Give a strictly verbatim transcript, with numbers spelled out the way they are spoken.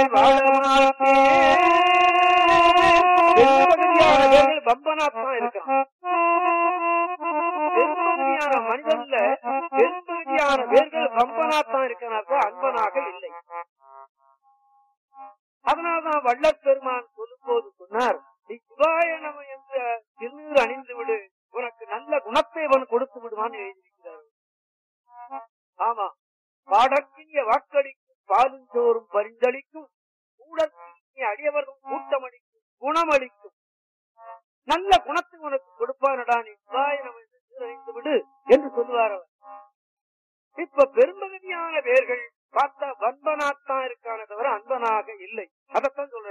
பம்பனாத்தான் இருக்கான். பெரும்பகுதியான மனிதன்ல பெரும்பகுதியான வேர்கள் பம்பனாத்தான் இருக்கிறார்கள், அன்பனாக இல்லை. அதனால்தான் வள்ளற் பெருமான் சொல்லும் போது சொன்னார், சிவாய நம என்ற திருநீர் அணிந்து விடு, உனக்கு நல்ல குணத்தை அவன் கொடுத்து விடுவான்னு எழுதியிருக்கிறார். ஆமா, பாடக்கிய வாக்களிக்கும் பாலும் சோறும் பரிந்தளிக்கும் கூடத்திய அடியவர்கள் கூட்டமளிக்கும் குணமளிக்கும் நல்ல குணத்தை உனக்கு கொடுப்பானடா, நீ சிவாய நம என்ற திருநீர் அணிந்து விடு என்று சொல்லுவார் அவர். இப்ப பெரும்பகுதியான வேர்கள் பார்த்தா வன்பனாத்தான் இருக்கான தவிர அன்பனாக இல்லை. அதைத்தான் சொல்ற.